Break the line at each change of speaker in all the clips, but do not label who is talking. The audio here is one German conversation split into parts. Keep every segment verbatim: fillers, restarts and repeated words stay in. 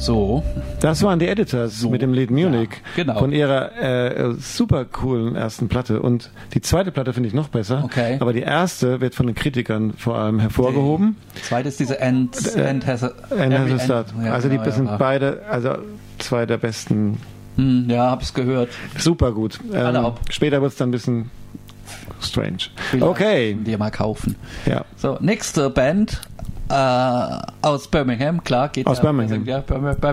So.
Das waren die Editors so. Mit dem Lied Munich.
Ja, genau.
Von ihrer äh, super coolen ersten Platte. Und die zweite Platte finde ich noch besser.
Okay.
Aber die erste wird von den Kritikern vor allem hervorgehoben.
Die zweite ist diese End,
äh,
End has a,
End has a Start.
Ja,
also
genau,
die sind
ja.
beide, also zwei der besten.
Hm, ja, hab's gehört.
Super gut. Ähm, später wird es dann ein bisschen strange.
Vielleicht
okay.
Die mal kaufen.
Ja.
So, nächste Band äh, aus Birmingham, klar, geht
aus
ja,
Birmingham.
Ja,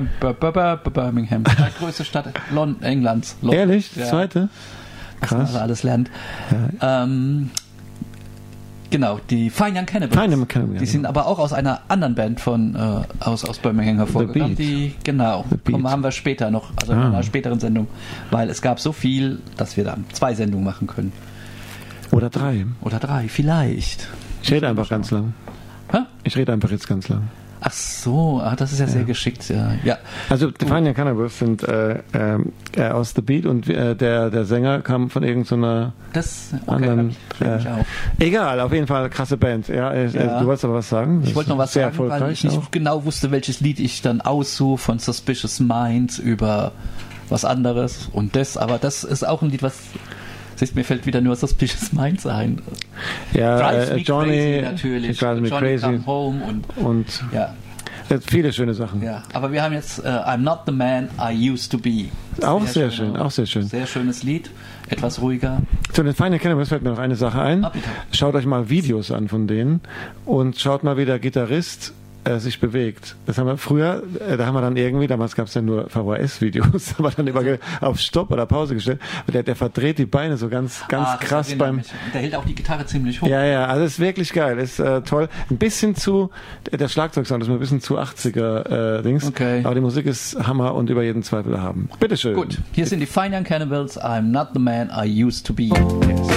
Birmingham, die größte Stadt London, Englands. London.
Ehrlich? Die
ja.
zweite?
Krass. Was man also alles lernt. Ja. Ähm, genau, die Fine Young Cannibals.
Fine Young Cannibals.
Die sind aber auch aus einer anderen Band von äh, aus, aus Birmingham hervorgegangen. Die, genau, kommen, haben wir später noch, also ah. in einer späteren Sendung, weil es gab so viel, dass wir dann zwei Sendungen machen können.
Oder drei.
Oder drei, vielleicht.
Ich rede einfach ganz lang.
Hä?
Ich rede einfach jetzt ganz lang.
Ach so, ach, das ist ja, ja sehr geschickt. Ja. Ja.
Also die Fine Young Cannibals sind äh, äh, aus The Beat und äh, der, der Sänger kam von irgendeiner
das, okay,
anderen...
Ich,
äh,
ich auch.
Egal, auf jeden Fall krasse Band. Ja, äh,
ja.
Du wolltest aber was sagen?
Das ich wollte noch was
sehr
sagen, weil ich nicht
auch.
genau wusste, welches Lied ich dann aussuche, von Suspicious Minds über was anderes und das, aber das ist auch ein Lied, was... Siehst, mir fällt wieder nur Suspicious Minds ein.
Ja,
Drives
äh,
Me
Johnny,
Crazy natürlich.
Drives Me
Johnny
Crazy.
Come Home und,
und
ja.
viele schöne Sachen.
Ja, aber wir haben jetzt uh, I'm Not the Man I Used to Be.
Auch sehr, sehr
schön,
schön, auch sehr schön.
Sehr schönes Lied, etwas ruhiger.
Zu den Fine Young Cannibals fällt mir noch eine Sache ein.
Ah, bitte.
Schaut euch mal Videos an von denen und schaut mal, wie der Gitarrist äh, sich bewegt. Das haben wir früher, äh, da haben wir dann irgendwie, damals gab es ja nur V H S-Videos, aber dann immer auf Stopp oder Pause gestellt. Der, der verdreht die Beine so ganz, ganz
ah,
krass beim.
Mich. Der hält auch die Gitarre ziemlich hoch.
Ja, ja, also ist wirklich geil, ist äh, toll. Ein bisschen zu, der Schlagzeugsound ist mir ein bisschen zu achtziger äh, Dings.
Okay.
Aber die Musik ist Hammer und über jeden Zweifel haben. Bitteschön.
Gut, hier sind die Fine Young Cannibals. I'm Not the Man I Used to Be. Yes.